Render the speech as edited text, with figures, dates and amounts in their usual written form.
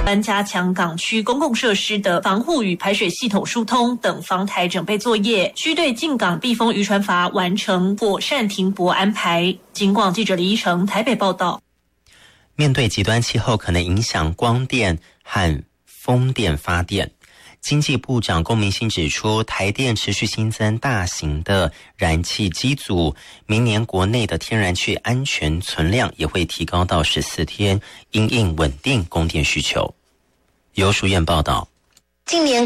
加强港区公共设施的防护与排水系统疏通等防台整备作业，需对进港避风渔船筏完成妥善停泊安排。警广记者李依成台北报道。 面对极端气候可能影响光电和风电发电，经济部长龚明鑫指出，台电持续新增大型的燃气机组，明年国内的天然气安全存量也会提高到14天，因应稳定供电需求。由淑燕报道。 近年